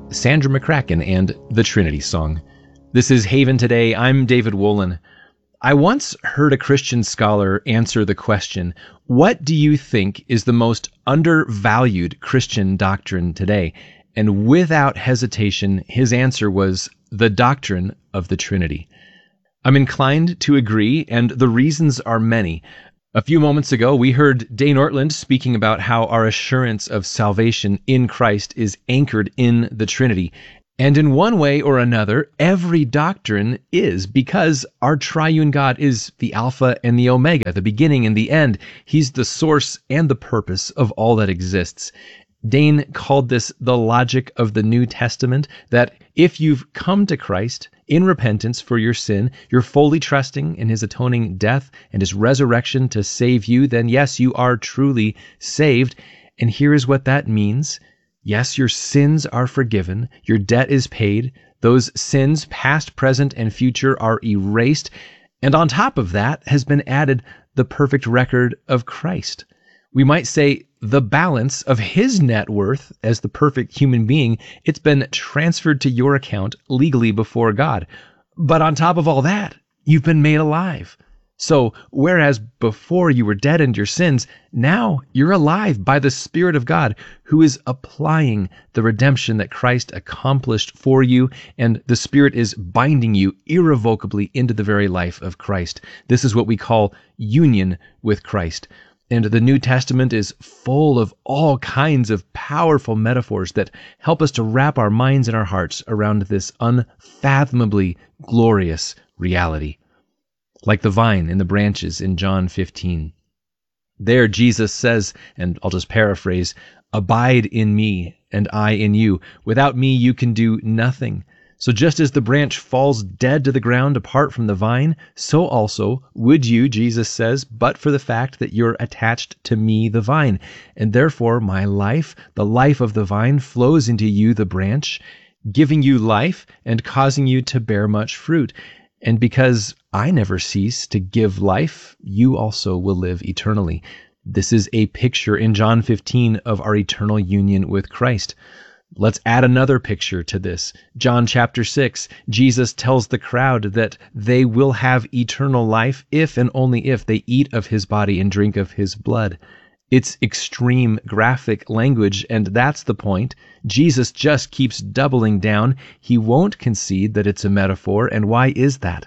Sandra McCracken and the Trinity Song. This is Haven Today. I'm David Wolin. I once heard a Christian scholar answer the question, what do you think is the most undervalued Christian doctrine today? And without hesitation, his answer was the doctrine of the Trinity. I'm inclined to agree, and the reasons are many. A few moments ago, we heard Dane Ortland speaking about how our assurance of salvation in Christ is anchored in the Trinity. And in one way or another, every doctrine is, because our triune God is the Alpha and the Omega, the beginning and the end. He's the source and the purpose of all that exists. Dane called this the logic of the New Testament, that if you've come to Christ in repentance for your sin, you're fully trusting in his atoning death and his resurrection to save you, then yes, you are truly saved. And here is what that means. Yes, your sins are forgiven. Your debt is paid. Those sins, past, present, and future, are erased. And on top of that has been added the perfect record of Christ. We might say the balance of his net worth as the perfect human being, it's been transferred to your account legally before God. But on top of all that, you've been made alive. So, whereas before you were dead in your sins, now you're alive by the Spirit of God, who is applying the redemption that Christ accomplished for you, and the Spirit is binding you irrevocably into the very life of Christ. This is what we call union with Christ. And the New Testament is full of all kinds of powerful metaphors that help us to wrap our minds and our hearts around this unfathomably glorious reality. Like the vine and the branches in John 15. There Jesus says, and I'll just paraphrase, "Abide in me, and I in you. Without me you can do nothing." So just as the branch falls dead to the ground apart from the vine, so also would you, Jesus says, but for the fact that you're attached to me, the vine. And therefore my life, the life of the vine, flows into you, the branch, giving you life and causing you to bear much fruit. And because I never cease to give life, you also will live eternally. This is a picture in John 15 of our eternal union with Christ. Let's add another picture to this. John chapter 6, Jesus tells the crowd that they will have eternal life if and only if they eat of his body and drink of his blood. It's extreme graphic language, and that's the point. Jesus just keeps doubling down. He won't concede that it's a metaphor, and why is that?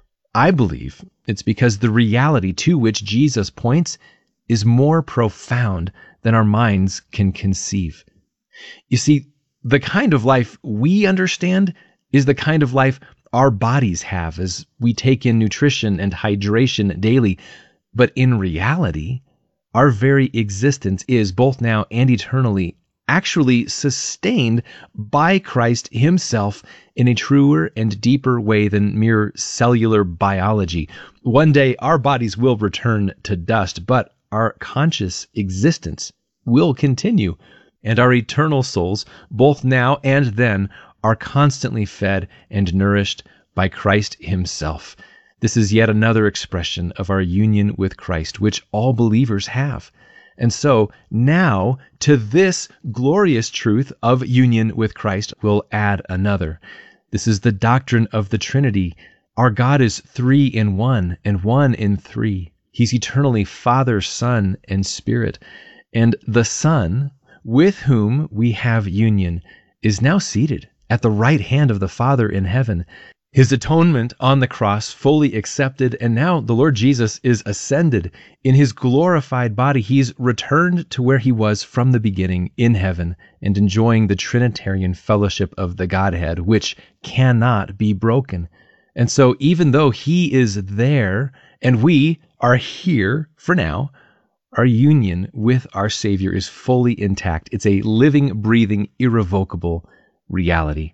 I believe it's because the reality to which Jesus points is more profound than our minds can conceive. You see, the kind of life we understand is the kind of life our bodies have as we take in nutrition and hydration daily. But in reality, our very existence is, both now and eternally, actually sustained by Christ himself in a truer and deeper way than mere cellular biology. One day our bodies will return to dust, but our conscious existence will continue, and our eternal souls, both now and then, are constantly fed and nourished by Christ himself. This is yet another expression of our union with Christ, which all believers have. And so now, to this glorious truth of union with Christ, we'll add another. This is the doctrine of the Trinity. Our God is three in one and one in three. He's eternally Father, Son, and Spirit. And the Son, with whom we have union, is now seated at the right hand of the Father in heaven. His atonement on the cross fully accepted, and now the Lord Jesus is ascended. In his glorified body, he's returned to where he was from the beginning in heaven and enjoying the Trinitarian fellowship of the Godhead, which cannot be broken. And so even though he is there and we are here for now, our union with our Savior is fully intact. It's a living, breathing, irrevocable reality.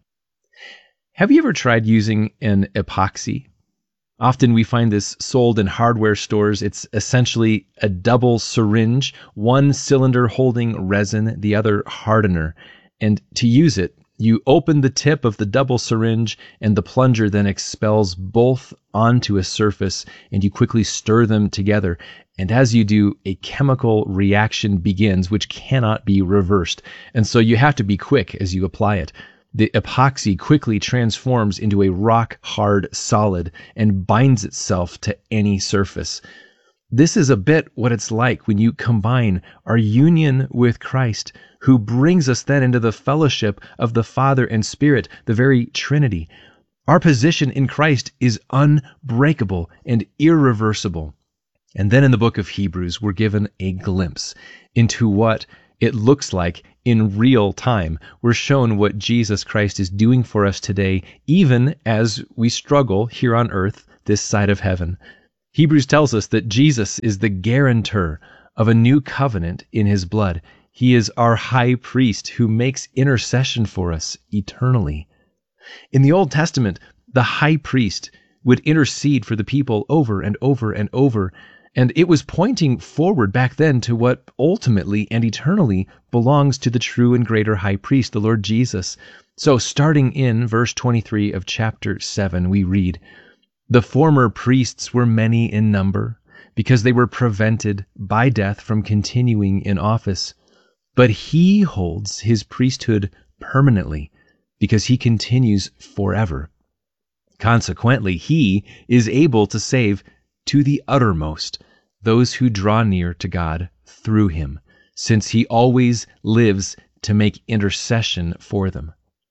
Have you ever tried using an epoxy? Often we find this sold in hardware stores. It's essentially a double syringe, one cylinder holding resin, the other hardener. And to use it, you open the tip of the double syringe and the plunger then expels both onto a surface, and you quickly stir them together. And as you do, a chemical reaction begins, which cannot be reversed. And so you have to be quick as you apply it. The epoxy quickly transforms into a rock-hard solid and binds itself to any surface. This is a bit what it's like when you combine our union with Christ, who brings us then into the fellowship of the Father and Spirit, the very Trinity. Our position in Christ is unbreakable and irreversible. And then in the book of Hebrews, we're given a glimpse into what it looks like in real time. We're shown what Jesus Christ is doing for us today, even as we struggle here on earth, this side of heaven. Hebrews tells us that Jesus is the guarantor of a new covenant in his blood. He is our high priest who makes intercession for us eternally. In the Old Testament, the high priest would intercede for the people over and over and over, and it was pointing forward back then to what ultimately and eternally belongs to the true and greater high priest, the Lord Jesus. So starting in verse 23 of chapter 7, we read, "The former priests were many in number, because they were prevented by death from continuing in office. But he holds his priesthood permanently, because he continues forever. Consequently, he is able to save to the uttermost those who draw near to God through him, since he always lives to make intercession for them."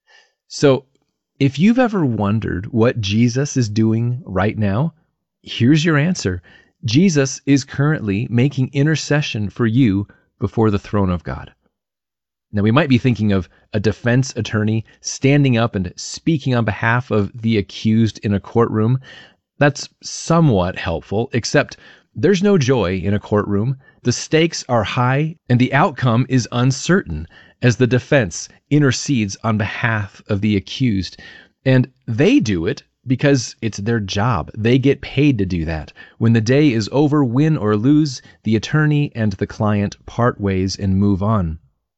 So, if you've ever wondered what Jesus is doing right now, here's your answer. Jesus is currently making intercession for you before the throne of God. Now, we might be thinking of a defense attorney standing up and speaking on behalf of the accused in a courtroom. That's somewhat helpful, except there's no joy in a courtroom. The stakes are high, and the outcome is uncertain as the defense intercedes on behalf of the accused. And they do it because it's their job. They get paid to do that. When the day is over, win or lose, the attorney and the client part ways and move on.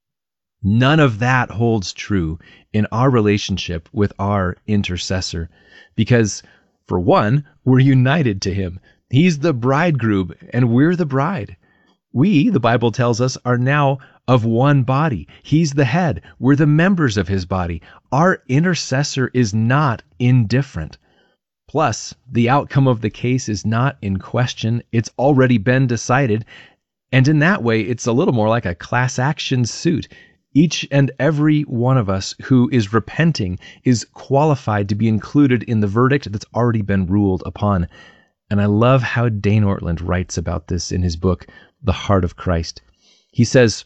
None of that holds true in our relationship with our intercessor, because, for one, we're united to him. He's the bridegroom, and we're the bride. We, the Bible tells us, are now of one body. He's the head. We're the members of his body. Our intercessor is not indifferent. Plus, the outcome of the case is not in question. It's already been decided. And in that way, it's a little more like a class action suit. Each and every one of us who is repenting is qualified to be included in the verdict that's already been ruled upon. And I love how Dane Ortland writes about this in his book, The Heart of Christ. He says,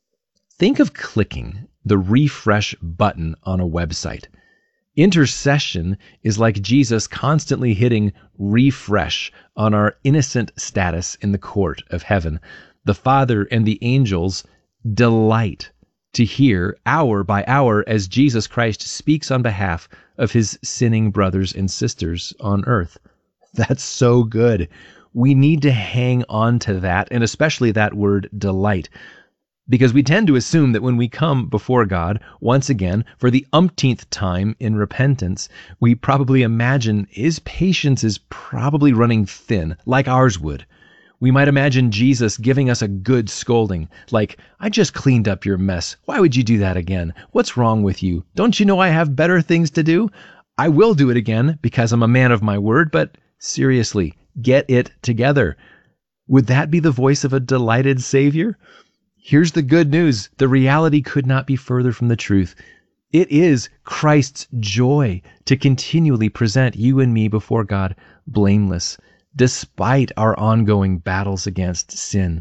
think of clicking the refresh button on a website. Intercession is like Jesus constantly hitting refresh on our innocent status in the court of heaven. The Father and the angels delight to hear hour by hour as Jesus Christ speaks on behalf of his sinning brothers and sisters on earth. That's so good. We need to hang on to that, and especially that word delight, because we tend to assume that when we come before God, once again, for the umpteenth time in repentance, we probably imagine his patience is probably running thin, like ours would. We might imagine Jesus giving us a good scolding, like, "I just cleaned up your mess. Why would you do that again? What's wrong with you? Don't you know I have better things to do? I will do it again because I'm a man of my word, but seriously, get it together." Would that be the voice of a delighted Savior? Here's the good news. The reality could not be further from the truth. It is Christ's joy to continually present you and me before God blameless, despite our ongoing battles against sin.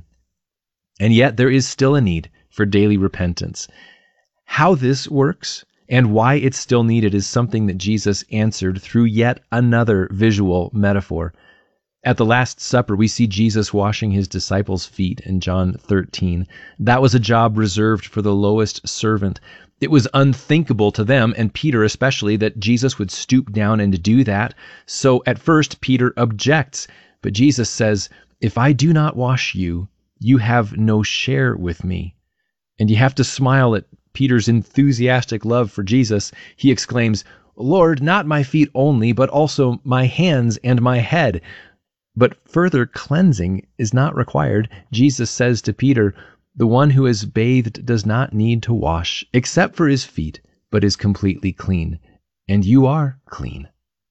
And yet there is still a need for daily repentance. How this works and why it's still needed is something that Jesus answered through yet another visual metaphor. At the Last Supper, we see Jesus washing his disciples' feet in John 13. That was a job reserved for the lowest servant. It was unthinkable to them, and Peter especially, that Jesus would stoop down and do that. So at first, Peter objects, but Jesus says, "If I do not wash you, you have no share with me." And you have to smile at Peter's enthusiastic love for Jesus. He exclaims, "Lord, not my feet only, but also my hands and my head." But further cleansing is not required. Jesus says to Peter, "The one who is bathed does not need to wash, except for his feet, but is completely clean. And you are clean.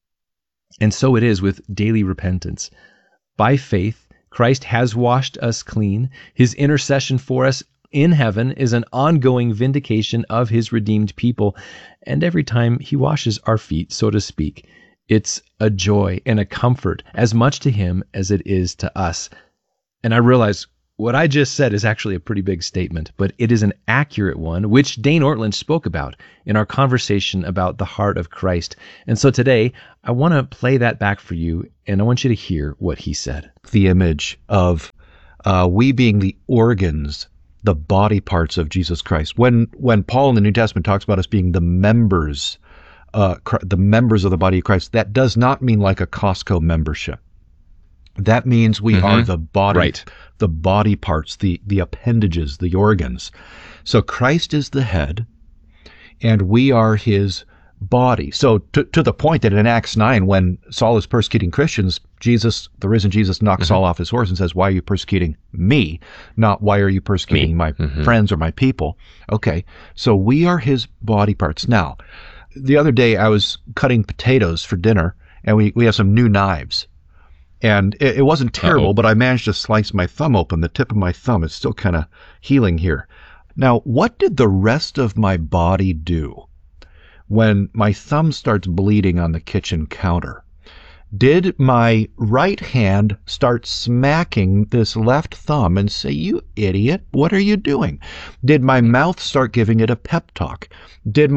And so it is with daily repentance. By faith, Christ has washed us clean. His intercession for us in heaven is an ongoing vindication of his redeemed people. And every time he washes our feet, so to speak, it's a joy and a comfort as much to him as it is to us. And I realize what I just said is actually a pretty big statement, but it is an accurate one, which Dane Ortlund spoke about in our conversation about the heart of Christ. And so today, I want to play that back for you, and I want you to hear what he said. The image of we being the organs, the body parts of Jesus Christ. When Paul in the New Testament talks about us being the members of the body of Christ, that does not mean like a Costco membership. That means we are the body, right. The body parts, the appendages, the organs. So Christ is the head, and we are his body. So to the point that in Acts 9, when Saul is persecuting Christians, the risen Jesus knocks Saul off his horse and says, "Why are you persecuting me? Not why are you persecuting my friends or my people?" Okay, so we are his body parts. Now, the other day I was cutting potatoes for dinner, and we have some new knives. And it wasn't terrible, but I managed to slice my thumb open. The tip of my thumb is still kind of healing here. Now, what did the rest of my body do when my thumb starts bleeding on the kitchen counter? Did my right hand start smacking this left thumb and say, "You idiot, what are you doing?" Did my mouth start giving it a pep talk? Did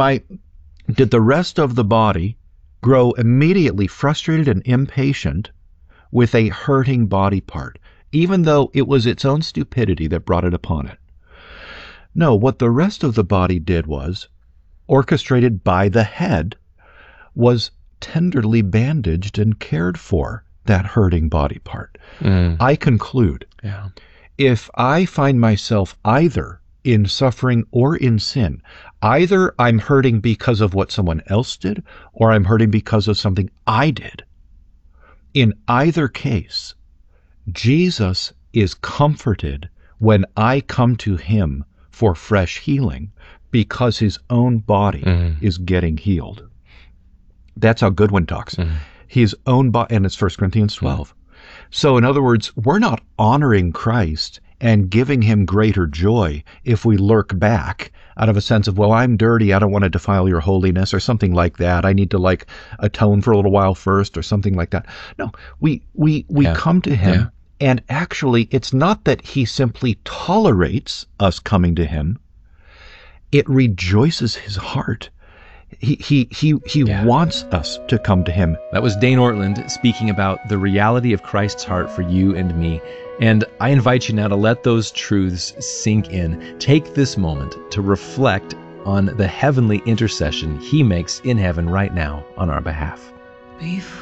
the rest of the body grow immediately frustrated and impatient with a hurting body part, even though it was its own stupidity that brought it upon it? No, what the rest of the body did was, orchestrated by the head, was tenderly bandaged and cared for that hurting body part. I conclude, if I find myself either in suffering or in sin, either I'm hurting because of what someone else did, or I'm hurting because of something I did. In either case, Jesus is comforted when I come to him for fresh healing because his own body is getting healed. That's how Goodwin talks. His own body, and it's 1 Corinthians 12. So in other words, we're not honoring Christ and giving him greater joy if we lurk back out of a sense of, well, I'm dirty, I don't want to defile your holiness, or something like that. I need to atone for a little while first, or something like that. No, we come to him, and actually it's not that he simply tolerates us coming to him. It rejoices his heart. He wants us to come to him. That was Dane Ortlund speaking about the reality of Christ's heart for you and me. And I invite you now to let those truths sink in. Take this moment to reflect on the heavenly intercession he makes in heaven right now on our behalf.